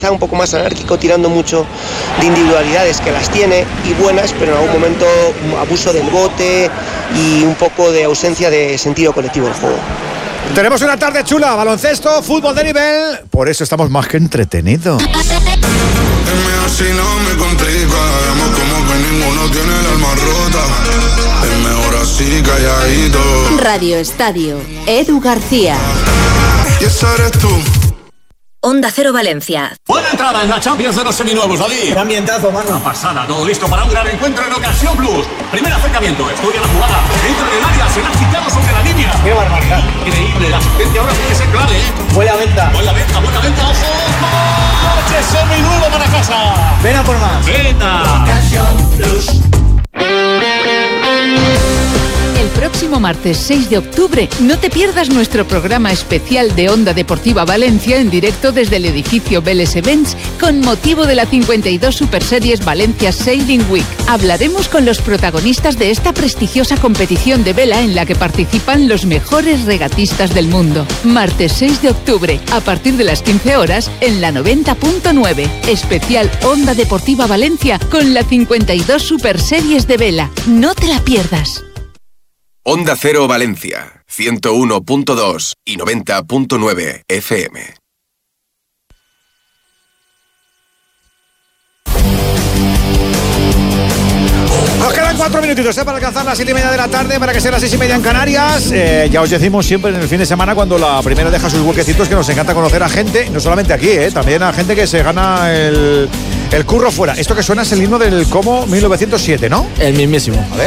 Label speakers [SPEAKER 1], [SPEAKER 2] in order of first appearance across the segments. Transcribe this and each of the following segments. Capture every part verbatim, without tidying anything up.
[SPEAKER 1] un poco más anárquico, tirando mucho de individualidades, que las tiene y buenas, pero en algún momento abuso del bote y un poco de ausencia de sentido colectivo del juego.
[SPEAKER 2] Tenemos una tarde chula, baloncesto, fútbol de nivel, por eso estamos más que entretenidos.
[SPEAKER 3] Si no me complica, vemos como que ninguno tiene el alma rota. Es mejor así calladito.
[SPEAKER 4] Radio Estadio, Edu García.
[SPEAKER 3] Y esa eres tú.
[SPEAKER 4] Onda Cero Valencia.
[SPEAKER 5] Buena entrada en la Champions de los seminuevos, David.
[SPEAKER 6] Qué ambientazo, mano.
[SPEAKER 5] Una pasada, todo listo para un gran encuentro en Ocasión Plus. Primer acercamiento, estudia la jugada. Dentro del área, se la ha quitado sobre la línea.
[SPEAKER 6] Qué barbaridad.
[SPEAKER 5] Increíble, la asistencia ahora tiene que ser clave, ¿eh?
[SPEAKER 6] Buena venta.
[SPEAKER 5] Buena venta, buena venta, ojo. ¡Coche seminuevo para casa!
[SPEAKER 6] Ven a por más.
[SPEAKER 5] ¡Venga!
[SPEAKER 3] Ocasión Plus.
[SPEAKER 7] El próximo martes seis de octubre no te pierdas nuestro programa especial de Onda Deportiva Valencia en directo desde el edificio Vélez Events con motivo de la cincuenta y dos Super Series Valencia Sailing Week. Hablaremos con los protagonistas de esta prestigiosa competición de vela en la que participan los mejores regatistas del mundo. Martes seis de octubre, a partir de las quince horas, en la noventa punto nueve. Especial Onda Deportiva Valencia con la cincuenta y dos Super Series de vela. No te la pierdas.
[SPEAKER 8] Onda Cero Valencia, ciento uno punto dos y noventa punto nueve F M.
[SPEAKER 2] Nos quedan cuatro minutitos ¿eh? para alcanzar las siete y media de la tarde, para que sean las seis y media en Canarias. Eh, ya os decimos siempre en el fin de semana, cuando la primera deja sus huequecitos, que nos encanta conocer a gente, no solamente aquí, ¿eh? también a gente que se gana el, el curro fuera. Esto que suena es el himno del Como mil novecientos siete, ¿no?
[SPEAKER 6] El mismísimo.
[SPEAKER 2] A ver.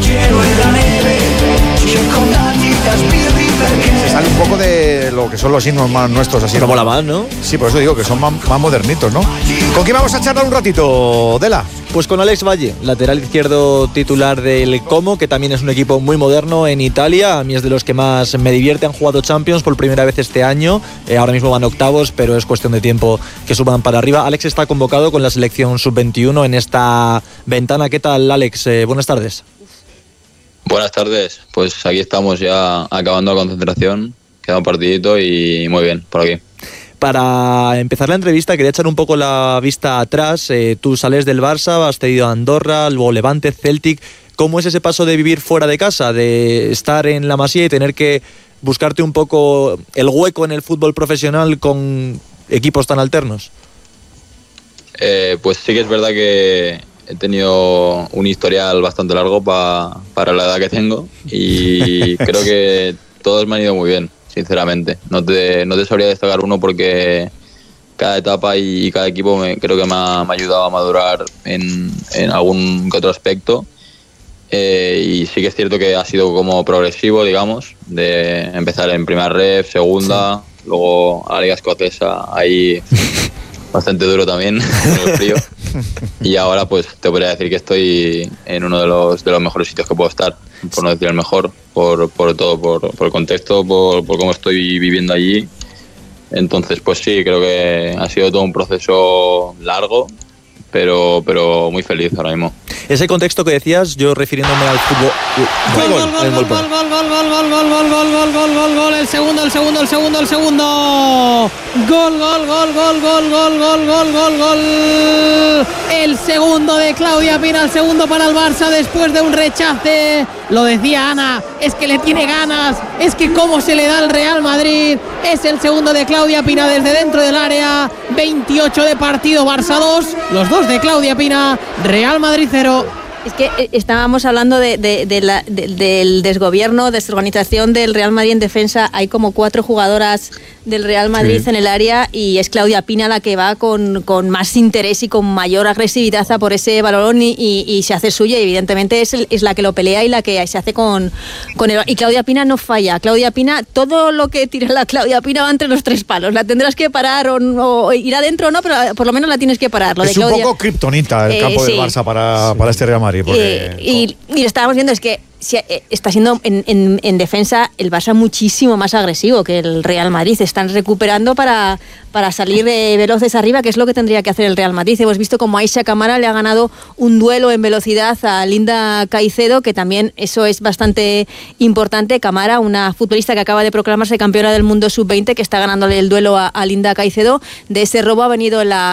[SPEAKER 2] Se sale un poco de lo que son los himnos más nuestros, así.
[SPEAKER 6] Como la más, ¿no?
[SPEAKER 2] Sí, por eso digo que son más, más modernitos, ¿no? ¿Con quién vamos a charlar un ratito, Dela?
[SPEAKER 6] Pues con Alex Valle, lateral izquierdo titular del Como, que también es un equipo muy moderno en Italia. A mí es de los que más me divierte. Han jugado Champions por primera vez este año. Eh, ahora mismo van octavos, pero es cuestión de tiempo que suban para arriba. Alex está convocado con la selección sub veintiuno en esta ventana. ¿Qué tal, Alex? Eh, buenas tardes.
[SPEAKER 9] Buenas tardes. Pues aquí estamos ya acabando la concentración. Queda un partidito y muy bien, por aquí.
[SPEAKER 6] Para empezar la entrevista quería echar un poco la vista atrás. Eh, tú sales del Barça, has cedido a Andorra, luego Levante, Celtic. ¿Cómo es ese paso de vivir fuera de casa, de estar en la Masía y tener que buscarte un poco el hueco en el fútbol profesional con equipos tan alternos?
[SPEAKER 9] Eh, pues sí que es verdad que he tenido un historial bastante largo pa, para la edad que tengo y creo que todos me han ido muy bien. Sinceramente, no te, no te sabría destacar uno porque cada etapa y cada equipo me, creo que me ha, me ha ayudado a madurar en, en algún que otro aspecto. Eh, y sí que es cierto que ha sido como progresivo, digamos, de empezar en primera ref, segunda, sí. Luego a la Liga Escocesa, ahí bastante duro también, con el frío. Y ahora pues te podría decir que estoy en uno de los, de los mejores sitios que puedo estar, por no decir el mejor, por, por todo, por, por el contexto, por, por cómo estoy viviendo allí. Entonces pues sí, creo que ha sido todo un proceso largo, pero, pero muy feliz ahora mismo.
[SPEAKER 6] Ese contexto que decías, yo refiriéndome al fútbol.
[SPEAKER 10] Gol, gol, gol, gol, gol, gol, gol, gol, gol, gol, gol, gol, gol, gol, gol, gol, el segundo, el segundo, el segundo, el segundo. Gol, gol, gol, gol, gol, gol, gol, gol, gol, gol. El segundo de Claudia Pina, el segundo para el Barça después de un rechace. Lo decía Ana, es que le tiene ganas, es que cómo se le da al Real Madrid. Es el segundo de Claudia Pina desde dentro del área. veintiocho de partido, Barça dos, los dos de Claudia Pina, Real Madrid cero.
[SPEAKER 11] Es que estábamos hablando de, de, de la, de, del desgobierno, desorganización del Real Madrid en defensa. Hay como cuatro jugadoras del Real Madrid sí. en el área y es Claudia Pina la que va con, con más interés y con mayor agresividad a por ese balón y, y, y se hace suya. Y evidentemente es, el, es la que lo pelea y la que se hace con, con el... Y Claudia Pina no falla. Claudia Pina, todo lo que tira la Claudia Pina va entre los tres palos. La tendrás que parar o, o ir adentro o no, pero por lo menos la tienes que parar. Lo
[SPEAKER 2] es
[SPEAKER 11] de Claudia,
[SPEAKER 2] un poco kriptonita el
[SPEAKER 11] eh,
[SPEAKER 2] campo
[SPEAKER 11] sí.
[SPEAKER 2] del Barça para, para este Real Madrid. Porque...
[SPEAKER 11] Eh, y, y lo estábamos viendo, es que si, eh, está siendo en, en, en defensa el Barça muchísimo más agresivo que el Real Madrid. Están recuperando para, para salir eh, veloces arriba, que es lo que tendría que hacer el Real Madrid. Hemos visto como Aisha Camara le ha ganado un duelo en velocidad a Linda Caicedo, que también eso es bastante importante. Camara, una futbolista que acaba de proclamarse campeona del mundo sub veinte, que está ganándole el duelo a, a Linda Caicedo. De ese robo ha venido la